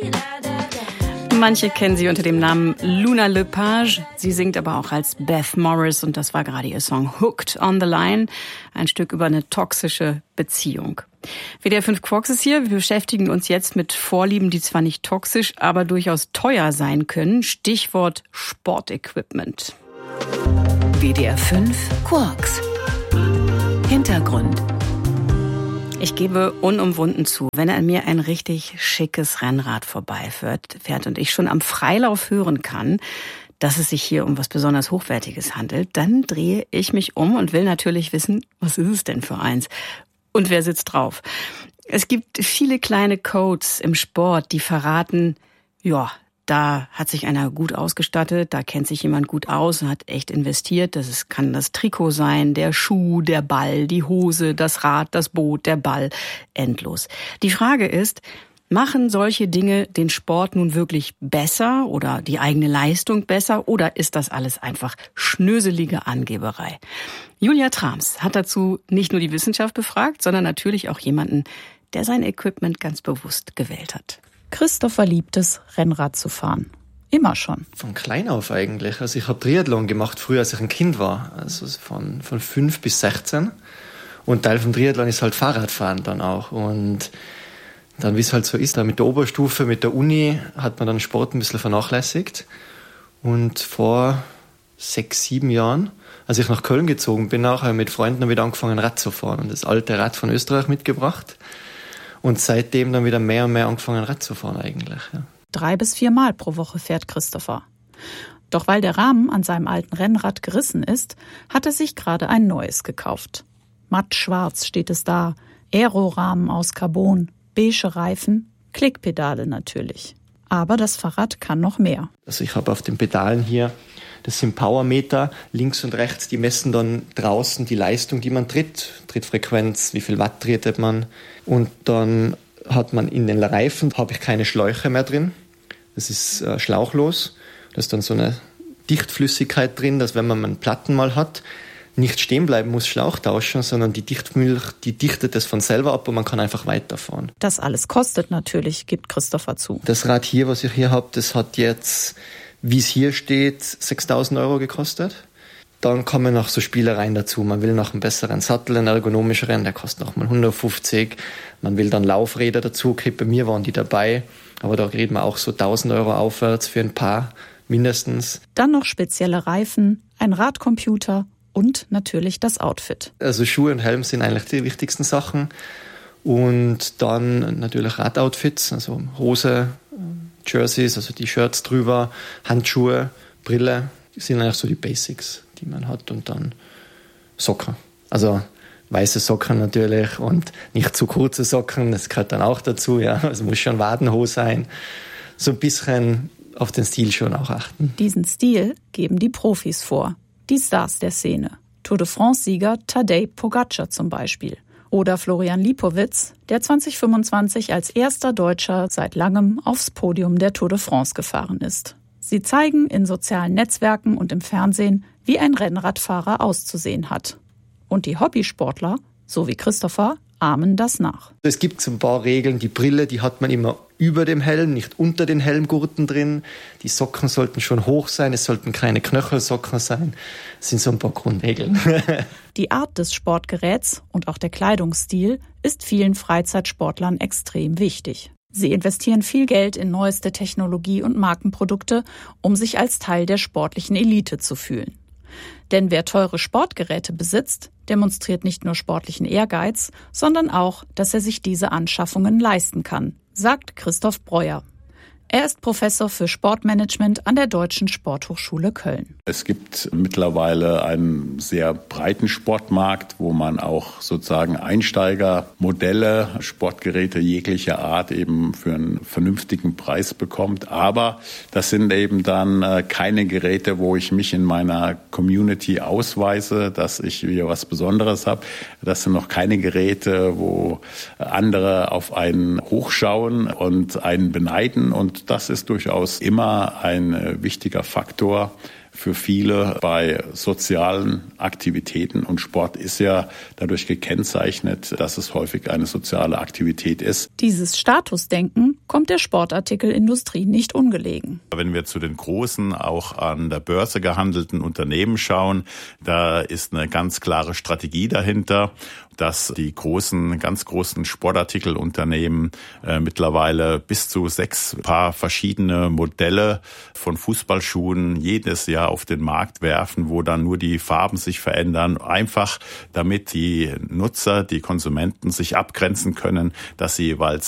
Manche kennen sie unter dem Namen Luna Lepage. Sie singt aber auch als Beth Morris und das war gerade ihr Song Hooked on the Line, ein Stück über eine toxische Beziehung. WDR 5 Quarks ist hier. Wir beschäftigen uns jetzt mit Vorlieben, die zwar nicht toxisch, aber durchaus teuer sein können. Stichwort Sportequipment. WDR 5 Quarks. Hintergrund. Ich gebe unumwunden zu, wenn an mir ein richtig schickes Rennrad vorbeifährt und ich schon am Freilauf hören kann, dass es sich hier um was besonders Hochwertiges handelt, dann drehe ich mich um und will natürlich wissen, was ist es denn für eins? Und wer sitzt drauf? Es gibt viele kleine Codes im Sport, die verraten, ja, da hat sich einer gut ausgestattet, da kennt sich jemand gut aus und hat echt investiert. Kann das Trikot sein, der Schuh, der Ball, die Hose, das Rad, das Boot, der Ball, endlos. Die Frage ist, machen solche Dinge den Sport nun wirklich besser oder die eigene Leistung besser oder ist das alles einfach schnöselige Angeberei? Julia Trams hat dazu nicht nur die Wissenschaft befragt, sondern natürlich auch jemanden, der sein Equipment ganz bewusst gewählt hat. Christopher liebt es, Rennrad zu fahren. Immer schon. Von klein auf eigentlich. Also ich habe Triathlon gemacht, früher als ich ein Kind war. Also von 5 bis 16. Und Teil vom Triathlon ist halt Fahrradfahren dann auch. Und dann, wie es halt so ist, da mit der Oberstufe, mit der Uni, hat man dann Sport ein bisschen vernachlässigt. Und vor 6, 7 Jahren, als ich nach Köln gezogen bin, auch mit Freunden wieder angefangen Rad zu fahren. Und das alte Rad von Österreich mitgebracht. Und seitdem dann wieder mehr und mehr angefangen, Rad zu fahren eigentlich. Ja. 3 bis 4 Mal pro Woche fährt Christopher. Doch weil der Rahmen an seinem alten Rennrad gerissen ist, hat er sich gerade ein neues gekauft. Matt schwarz steht es da, Aerorahmen aus Carbon, beige Reifen, Klickpedale natürlich. Aber das Fahrrad kann noch mehr. Also ich habe auf den Pedalen hier, das sind Powermeter, links und rechts, die messen dann draußen die Leistung, die man Trittfrequenz, wie viel Watt tretet man. Und dann hat man in den Reifen, habe ich keine Schläuche mehr drin. Das ist schlauchlos. Da ist dann so eine Dichtflüssigkeit drin, dass wenn man einen Platten mal hat, nicht stehen bleiben muss, Schlauch tauschen, sondern die Dichtmilch, die dichtet es von selber ab und man kann einfach weiterfahren. Das alles kostet natürlich, gibt Christopher zu. Das Rad hier, was ich hier habe, das hat jetzt, wie es hier steht, 6.000 Euro gekostet. Dann kommen noch so Spielereien dazu. Man will noch einen besseren Sattel, einen ergonomischeren, der kostet noch mal 150. Man will dann Laufräder dazu. Okay, bei mir waren die dabei, aber da reden wir auch so 1.000 Euro aufwärts für ein Paar mindestens. Dann noch spezielle Reifen, ein Radcomputer und natürlich das Outfit. Also Schuhe und Helm sind eigentlich die wichtigsten Sachen. Und dann natürlich Radoutfits, also Hose, Jerseys, also die Shirts drüber, Handschuhe, Brille. Das sind eigentlich so die Basics, die man hat. Und dann Socken. Also weiße Socken natürlich und nicht zu kurze Socken, das gehört dann auch dazu. Ja, also muss schon Wadenhose sein. So ein bisschen auf den Stil schon auch achten. Diesen Stil geben die Profis vor. Die Stars der Szene. Tour de France-Sieger Tadej Pogačar zum Beispiel. Oder Florian Lipowitz, der 2025 als erster Deutscher seit langem aufs Podium der Tour de France gefahren ist. Sie zeigen in sozialen Netzwerken und im Fernsehen, wie ein Rennradfahrer auszusehen hat. Und die Hobbysportler, so wie Christopher, ahmen das nach. Es gibt so ein paar Regeln. Die Brille, die hat man immer über dem Helm, nicht unter den Helmgurten drin. Die Socken sollten schon hoch sein, es sollten keine Knöchelsocken sein. Das sind so ein paar Grundregeln. Die Art des Sportgeräts und auch der Kleidungsstil ist vielen Freizeitsportlern extrem wichtig. Sie investieren viel Geld in neueste Technologie und Markenprodukte, um sich als Teil der sportlichen Elite zu fühlen. Denn wer teure Sportgeräte besitzt, demonstriert nicht nur sportlichen Ehrgeiz, sondern auch, dass er sich diese Anschaffungen leisten kann, sagt Christoph Breuer. Er ist Professor für Sportmanagement an der Deutschen Sporthochschule Köln. Es gibt mittlerweile einen sehr breiten Sportmarkt, wo man auch sozusagen Einsteigermodelle, Sportgeräte jeglicher Art eben für einen vernünftigen Preis bekommt. Aber das sind eben dann keine Geräte, wo ich mich in meiner Community ausweise, dass ich hier was Besonderes habe. Das sind noch keine Geräte, wo andere auf einen hochschauen und einen beneiden. Und das ist durchaus immer ein wichtiger Faktor für viele bei sozialen Aktivitäten. Und Sport ist ja dadurch gekennzeichnet, dass es häufig eine soziale Aktivität ist. Dieses Statusdenken kommt der Sportartikelindustrie nicht ungelegen. Wenn wir zu den großen, auch an der Börse gehandelten Unternehmen schauen, da ist eine ganz klare Strategie dahinter, dass die ganz großen Sportartikelunternehmen mittlerweile bis zu 6 Paar verschiedene Modelle von Fußballschuhen jedes Jahr auf den Markt werfen, wo dann nur die Farben sich verändern, einfach damit die Nutzer, die Konsumenten sich abgrenzen können, dass sie jeweils